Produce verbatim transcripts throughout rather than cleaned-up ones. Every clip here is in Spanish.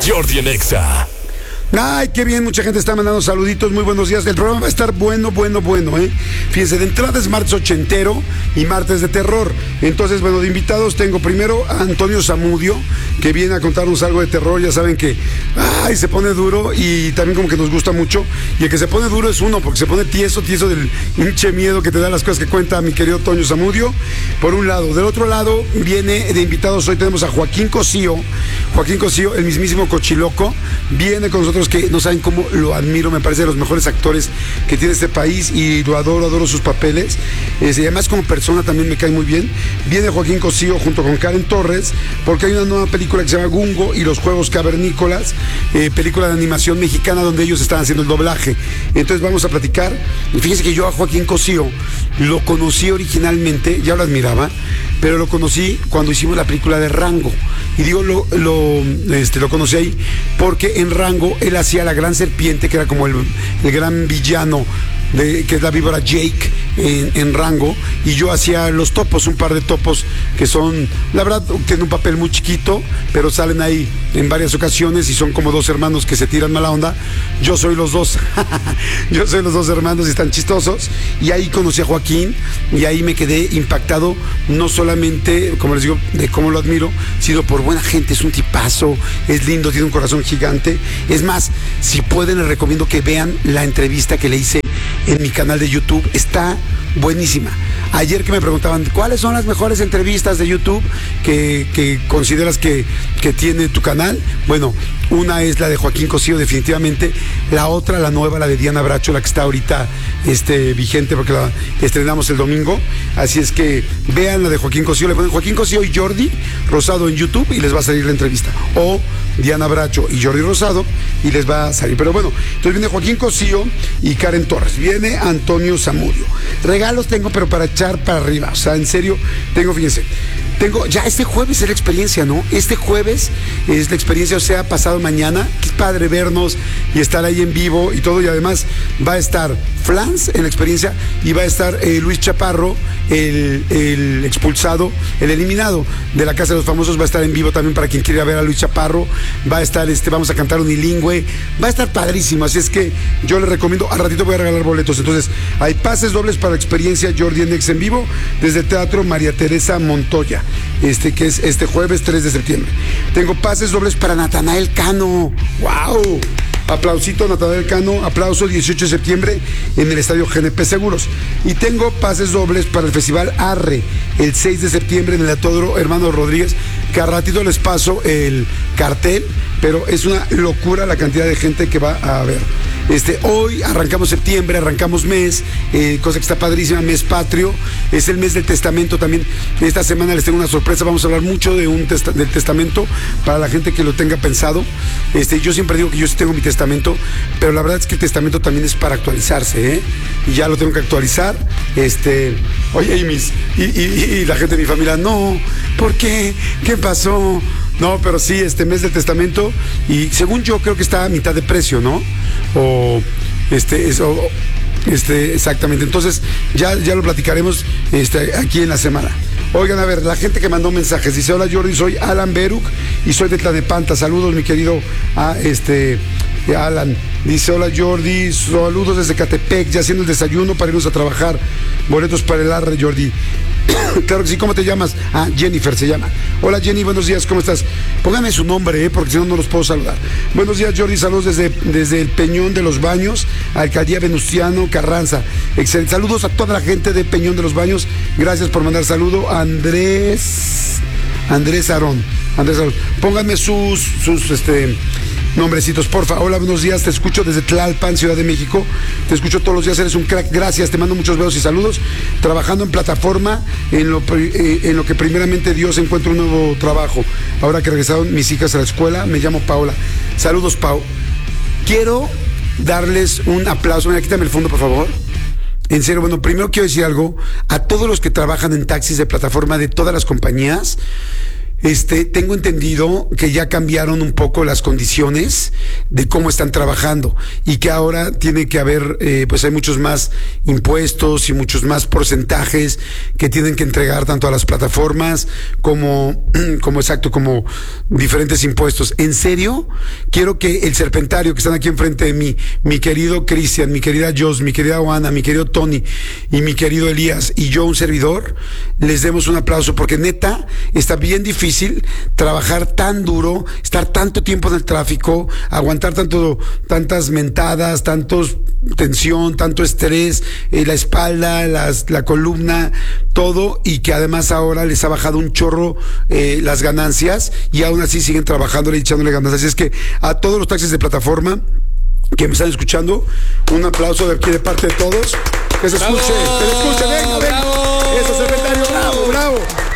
Jordi en Exa. Ay, qué bien, mucha gente está mandando saluditos, muy buenos días. El programa va a estar bueno, bueno, bueno, ¿eh? Fíjense, de entrada es martes ochentero y martes de terror. Entonces, bueno, de invitados tengo primero a Antonio Zamudio, que viene a contarnos algo de terror. Ya saben que, ay, se pone duro y también como que nos gusta mucho. Y el que se pone duro es uno, porque se pone tieso, tieso del hinche miedo que te da las cosas que cuenta mi querido Toño Zamudio, por un lado. Del otro lado, viene de invitados, hoy tenemos a Joaquín Cosío. Joaquín Cosío, el mismísimo Cochiloco, viene con nosotros, que no saben cómo lo admiro, me parece de los mejores actores que tiene este país y lo adoro, adoro sus papeles. Eh, y además como persona también me cae muy bien. Viene Joaquín Cosío junto con Karen Torres, porque hay una nueva película que se llama Gungo y los Juegos Cavernícolas, eh, película de animación mexicana donde ellos están haciendo el doblaje. Entonces vamos a platicar. Y fíjense que yo a Joaquín Cosío lo conocí originalmente, ya lo admiraba, pero lo conocí cuando hicimos la película de Rango. Y digo, lo, lo, este, lo conocí ahí porque en Rango él hacía la gran serpiente, que era como el, el gran villano, de, que es la víbora Jake en, en Rango, y yo hacía los topos, un par de topos que son, la verdad, tienen un papel muy chiquito, pero salen ahí en varias ocasiones y son como dos hermanos que se tiran mala onda. Yo soy los dos, yo soy los dos hermanos y están chistosos, y ahí conocí a Joaquín y ahí me quedé impactado, no solamente, como les digo, de cómo lo admiro, sino por buena gente, es un tipazo, es lindo, tiene un corazón gigante. Es más, si pueden, les recomiendo que vean la entrevista que le hice en mi canal de YouTube, está buenísima. Ayer que me preguntaban cuáles son las mejores entrevistas de YouTube que, que consideras que, que tiene tu canal, bueno, una es la de Joaquín Cosío, definitivamente. La otra, la nueva, la de Diana Bracho, la que está ahorita este, vigente, porque la estrenamos el domingo. Así es que vean la de Joaquín Cosío, le ponen Joaquín Cosío y Jordi Rosado en YouTube y les va a salir la entrevista. O Diana Bracho y Jordi Rosado y les va a salir. Pero bueno, entonces viene Joaquín Cosío y Karen Torres. Viene Antonio Zamudio. Regalos tengo, pero para echar para arriba. O sea, en serio, tengo, fíjense, tengo, ya este jueves es la experiencia, ¿no? Este jueves es la experiencia, o sea, pasado mañana. Qué padre vernos y estar ahí en vivo y todo. Y además va a estar Flans en la experiencia y va a estar eh, Luis Chaparro, el, el expulsado, el eliminado de la Casa de los Famosos. Va a estar en vivo también para quien quiera ver a Luis Chaparro. Va a estar, este, vamos a cantar unilingüe. Va a estar padrísimo. Así es que yo les recomiendo, al ratito voy a regalar boletos. Entonces, hay pases dobles para la experiencia Jordi en Exa en vivo desde el Teatro María Teresa Montoya, este que es este jueves tres de septiembre. Tengo pases dobles para Natanael Cano. ¡Wow! Aplausito a Natanael Cano, aplauso dieciocho de septiembre en el Estadio G N P Seguros. Y tengo pases dobles para el Festival Arre, el seis de septiembre en el Autódromo Hermano Rodríguez, que a ratito les paso el cartel, pero es una locura la cantidad de gente que va a ver. Este, hoy arrancamos septiembre, arrancamos mes, eh, cosa que está padrísima, mes patrio, es el mes del testamento también. Esta semana les tengo una sorpresa, vamos a hablar mucho de un testa, del testamento para la gente que lo tenga pensado. Este, yo siempre digo que yo sí tengo mi testamento, pero la verdad es que el testamento también es para actualizarse, ¿eh? Y ya lo tengo que actualizar. Este, oye, y, mis, y, y, y la gente de mi familia, no, ¿por qué? ¿Qué pasó? No, pero sí, este mes del testamento, y según yo creo que está a mitad de precio, ¿no? O este, eso, este, exactamente. Entonces, ya, ya lo platicaremos este, aquí en la semana. Oigan, a ver, la gente que mandó mensajes dice: hola Jordi, soy Alan Beruk y soy de Tlanepanta. Saludos, mi querido a este Alan. Dice: hola Jordi, saludos desde Catepec, ya haciendo el desayuno para irnos a trabajar. Boletos para el Arre, Jordi. Claro que sí, ¿cómo te llamas? Ah, Jennifer se llama. Hola Jenny, buenos días, ¿cómo estás? Póngame su nombre, ¿eh? Porque si no, no los puedo saludar. Buenos días Jordi, saludos desde, desde el Peñón de los Baños, Alcaldía Venustiano Carranza. Excelente, saludos a toda la gente de Peñón de los Baños. Gracias por mandar saludo. Andrés, Andrés Arón, Andrés Arón. Pónganme sus, sus, este... nombrecitos, porfa. Hola, buenos días, te escucho desde Tlalpan, Ciudad de México. Te escucho todos los días, eres un crack, gracias, te mando muchos besos y saludos. Trabajando en plataforma, en lo, eh, en lo que primeramente Dios encuentra un nuevo trabajo. Ahora que regresaron mis hijas a la escuela, me llamo Paola. Saludos, Pau. Quiero darles un aplauso. Mira, quítame el fondo, por favor. En serio, bueno, primero quiero decir algo a todos los que trabajan en taxis de plataforma de todas las compañías. Este, tengo entendido que ya cambiaron un poco las condiciones de cómo están trabajando y que ahora tiene que haber, eh, pues hay muchos más impuestos y muchos más porcentajes que tienen que entregar tanto a las plataformas como, como exacto, como diferentes impuestos. En serio, quiero que el Serpentario que están aquí enfrente de mí, mi querido Cristian, mi querida Jos, mi querida Juana, mi querido Tony y mi querido Elías y yo, un servidor, les demos un aplauso porque neta está bien difícil trabajar tan duro, estar tanto tiempo en el tráfico, aguantar tanto, tantas mentadas, tantos tensión, tanto estrés, eh, la espalda, las, la columna, todo, y que además ahora les ha bajado un chorro eh, las ganancias y aún así siguen trabajando y echándole ganas. Así es que a todos los taxis de plataforma que me están escuchando, un aplauso de aquí de parte de todos. Que se escuche, que se escuche, venga, venga. Eso, Secretario, bravo, bravo.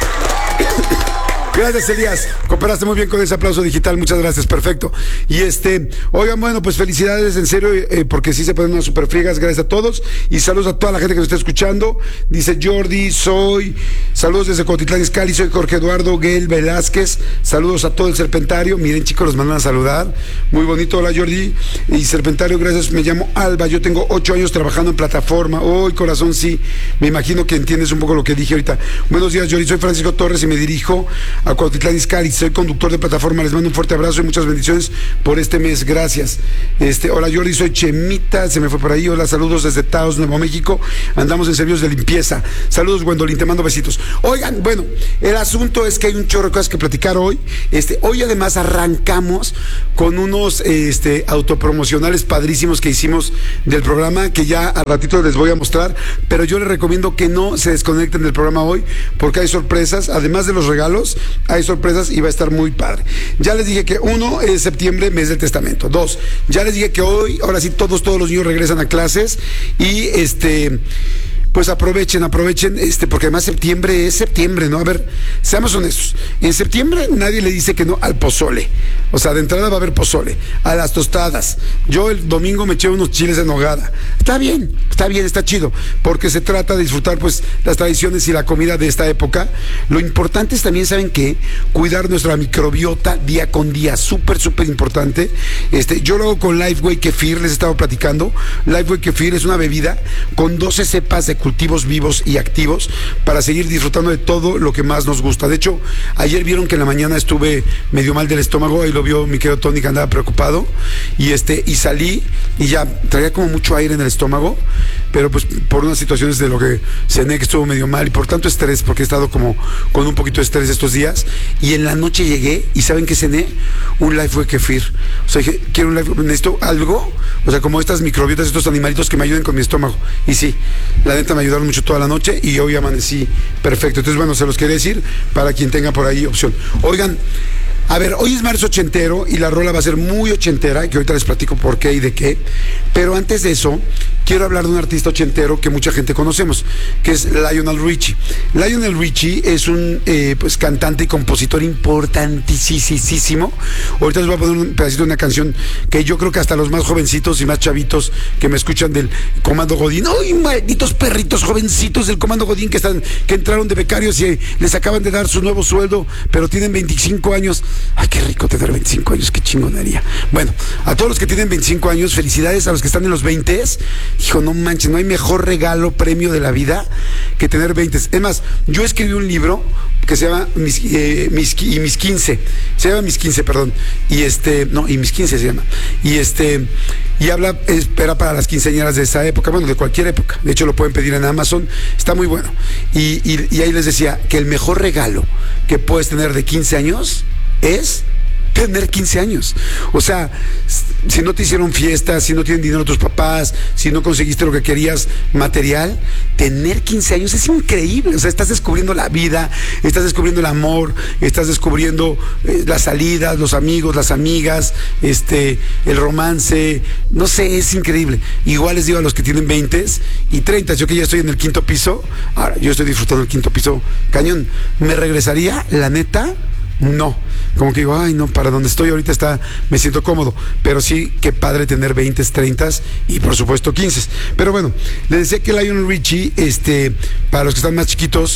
Gracias, Elías. Cooperaste muy bien con ese aplauso digital. Muchas gracias. Perfecto. Y este, oigan, bueno, pues felicidades, en serio, eh, porque sí se ponen unas super friegas. Gracias a todos. Y saludos a toda la gente que nos está escuchando. Dice Jordi, soy. Saludos desde Cuautitlán Izcalli. Soy Jorge Eduardo Guel Velázquez. Saludos a todo el Serpentario. Miren, chicos, los mandan a saludar. Muy bonito. Hola, Jordi. Y Serpentario, gracias. Me llamo Alba. Yo tengo ocho años trabajando en plataforma. Hoy, corazón, sí. Me imagino que entiendes un poco lo que dije ahorita. Buenos días, Jordi. Soy Francisco Torres y me dirijo a Cuautitlán Izcalli, soy conductor de plataforma, les mando un fuerte abrazo y muchas bendiciones por este mes, gracias. Este, hola Jordi, soy Chemita, se me fue por ahí, hola, saludos desde Taos, Nuevo México, andamos en servicios de limpieza, saludos Gwendolyn, te mando besitos. Oigan, bueno, el asunto es que hay un chorro de cosas que platicar hoy, este, hoy además arrancamos con unos este, autopromocionales padrísimos que hicimos del programa, que ya a ratito les voy a mostrar, pero yo les recomiendo que no se desconecten del programa hoy, porque hay sorpresas, además de los regalos, hay sorpresas y va a estar muy padre. Ya les dije que uno es septiembre, mes del testamento. Dos, ya les dije que hoy, ahora sí todos, todos los niños regresan a clases y este... pues aprovechen, aprovechen, este, porque además septiembre es septiembre, ¿no? A ver, seamos honestos. En septiembre nadie le dice que no al pozole. O sea, de entrada va a haber pozole, a las tostadas. Yo el domingo me eché unos chiles en nogada. Está bien, está bien, está chido, porque se trata de disfrutar, pues, las tradiciones y la comida de esta época. Lo importante es también, ¿saben qué? Cuidar nuestra microbiota día con día, súper, súper importante. Este, yo lo hago con Lifeway Kefir, les he estado platicando. Lifeway Kefir es una bebida con doce cepas de cultivos vivos y activos para seguir disfrutando de todo lo que más nos gusta. De hecho, ayer vieron que en la mañana estuve medio mal del estómago, ahí lo vio mi querido Tony, que andaba preocupado, y este, y salí y ya traía como mucho aire en el estómago, pero pues por unas situaciones de lo que cené que estuvo medio mal y por tanto estrés, porque he estado como con un poquito de estrés estos días, y en la noche llegué y ¿saben qué cené? Un Lifeway Kefir. O sea, dije, quiero un Lifeway, necesito algo, o sea, como estas microbiotas, estos animalitos que me ayuden con mi estómago. Y sí, la neta me ayudaron mucho toda la noche y hoy amanecí perfecto. Entonces, bueno, se los quería decir para quien tenga por ahí opción. Oigan, a ver, hoy es marzo ochentero y la rola va a ser muy ochentera, que ahorita les platico por qué y de qué, pero antes de eso quiero hablar de un artista ochentero que mucha gente conocemos, que es Lionel Richie. Lionel Richie es un eh, pues cantante y compositor importantísimo. Ahorita les voy a poner un pedacito de una canción que yo creo que hasta los más jovencitos y más chavitos que me escuchan del Comando Godín, ¡ay, malditos perritos jovencitos del Comando Godín que están, que entraron de becarios y les acaban de dar su nuevo sueldo, pero tienen veinticinco años! Ay, qué rico tener veinticinco años, qué chingonería. Bueno, a todos los que tienen veinticinco años, felicidades. A los que están en los veinte, hijo, no manches, no hay mejor regalo, premio de la vida que tener veinte. Es más, yo escribí un libro que se llama Mis, eh, mis, y mis quince, se llama Mis quince, perdón, y este, no, y Mis quince se llama, y este, y habla, era para las quinceañeras de esa época, bueno, de cualquier época, de hecho lo pueden pedir en Amazon, está muy bueno, y, y, y ahí les decía que el mejor regalo que puedes tener de quince años es tener quince años. O sea, si no te hicieron fiestas, si no tienen dinero tus papás, si no conseguiste lo que querías material, tener quince años es increíble. O sea, estás descubriendo la vida, estás descubriendo el amor, estás descubriendo eh, las salidas, los amigos, las amigas, este, el romance, no sé, es increíble. Igual les digo a los que tienen veinte y treinta, yo que ya estoy en el quinto piso, ahora yo estoy disfrutando el quinto piso cañón. ¿Me regresaría? La neta, no, como que digo, ay no, para donde estoy ahorita está, me siento cómodo, pero sí, qué padre tener veinte, treinta y por supuesto quince. Pero bueno, les decía que Lionel Richie, este, para los que están más chiquitos,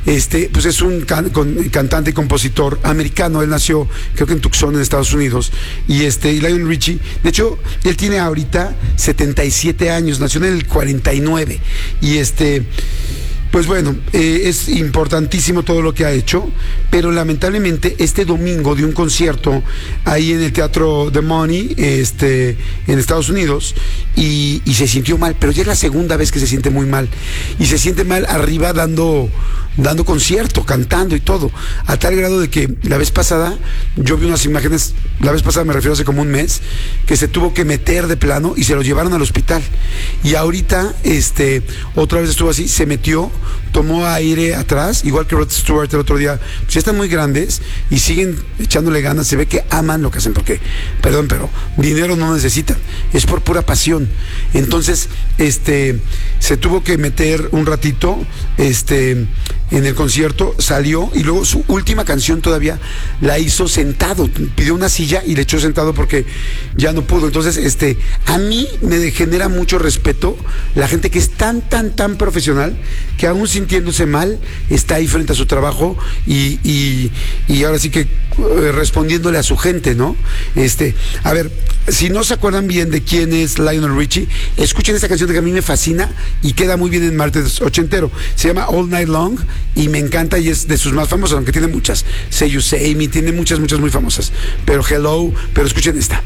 este, pues es un can, con, cantante y compositor americano. Él nació, creo que en Tucson, en Estados Unidos. Y este, y Lionel Richie, de hecho, él tiene ahorita setenta y siete años, nació en el cuarenta y nueve. Y este. Pues bueno, eh, es importantísimo todo lo que ha hecho, pero lamentablemente este domingo dio un concierto ahí en el Teatro The Money, este, en Estados Unidos, y, y se sintió mal, pero ya es la segunda vez que se siente muy mal, y se siente mal arriba dando, dando concierto, cantando y todo, a tal grado de que la vez pasada, yo vi unas imágenes, la vez pasada me refiero hace como un mes, que se tuvo que meter de plano y se lo llevaron al hospital, y ahorita, este, otra vez estuvo así, se metió, tomó aire atrás, igual que Rod Stewart el otro día. Pues ya están muy grandes y siguen echándole ganas. Se ve que aman lo que hacen, porque, perdón, pero dinero no necesitan, es por pura pasión. Entonces, este, se tuvo que meter un ratito, este, en el concierto, salió y luego su última canción todavía la hizo sentado, pidió una silla y le echó sentado porque ya no pudo. Entonces, este, a mí me genera mucho respeto la gente que es tan, tan, tan profesional, que aún sintiéndose mal, está ahí frente a su trabajo y, y, y ahora sí que eh, respondiéndole a su gente, ¿no? Este, a ver, si no se acuerdan bien de quién es Lionel Richie, escuchen esta canción que a mí me fascina y queda muy bien en martes ochentero. Se llama All Night Long y me encanta y es de sus más famosas, aunque tiene muchas. Say You Say Me, tiene muchas, muchas muy famosas. Pero Hello, pero escuchen esta.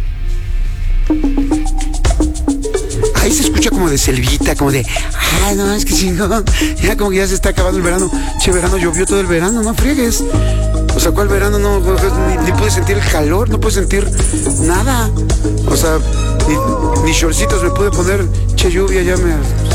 Ahí se escucha como de selvita, como de, ay, no, es que si no, ya como que ya se está acabando el verano. Che, verano, llovió todo el verano, no friegues. O sea, ¿cuál verano? No, ni, ni puedes sentir el calor, no puedes sentir nada. O sea, ni, ni shortcitos me pude poner. Che, lluvia, ya me...